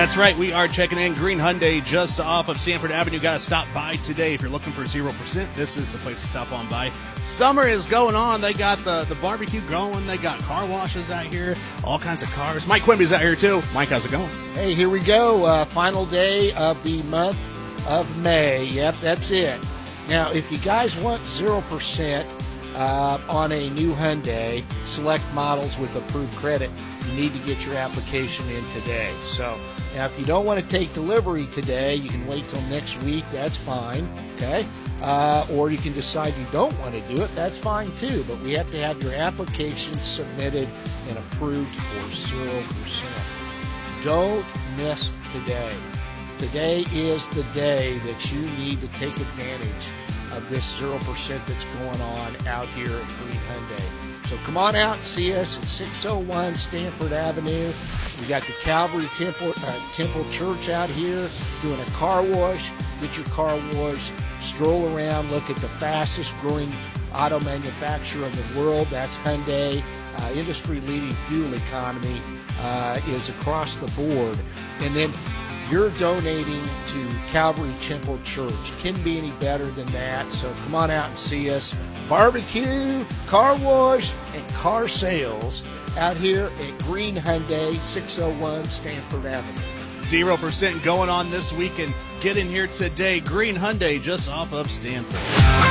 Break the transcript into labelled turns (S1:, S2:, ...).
S1: That's right. We are checking in Green Hyundai just off of Stanford Avenue. Got to stop by today. If you're looking for 0%, this is the place to stop on by. Summer is going on. They got the barbecue going. They got car washes out here. All kinds of cars. Mike Quimby's out here, too. Mike, how's it going?
S2: Hey, here we go. Final day of the month of May. Yep, that's it. Now, if you guys want 0% on a new Hyundai, select models with approved credit, you need to get your application in today. So, now if you don't want to take delivery today, you can wait till next week. That's fine, okay? Or you can decide you don't want to do it. That's fine too. But we have to have your application submitted and approved for 0%. Don't miss today. Today is the day that you need to take advantage of this 0% that's going on out here at Green Hyundai. So come on out and see us at 601 Stanford Avenue. We got the Calvary Temple Church out here doing a car wash. Get your car washed, stroll around, look at the fastest growing auto manufacturer in the world. That's Hyundai. Industry-leading fuel economy is across the board. And then you're donating to Calvary Temple Church. Can't be any better than that. So come on out and see us. Barbecue, car wash, and car sales out here at Green Hyundai, 601 Stanford Avenue.
S1: 0% going on this weekend. Get in here today. Green Hyundai just off of Stanford.